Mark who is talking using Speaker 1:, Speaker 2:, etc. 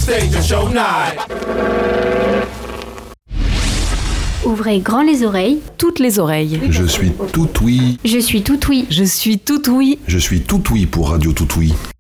Speaker 1: stage and show night.
Speaker 2: Ouvrez grand les oreilles.
Speaker 3: Toutes les oreilles.
Speaker 4: Je suis tout oui.
Speaker 2: Je suis tout oui.
Speaker 3: Je suis tout oui.
Speaker 4: Je suis tout oui pour Radio Tout Oui.